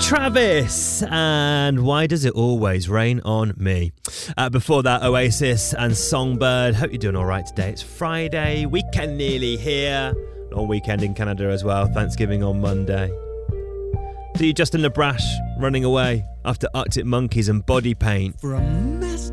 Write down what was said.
Travis and Why Does It Always Rain on Me? Before that, Oasis and Songbird. Hope you're doing all right today. It's Friday, weekend nearly here. Long weekend in Canada as well. Thanksgiving on Monday. See Justin LaBrash running away after Arctic Monkeys and Body Paint. For a mess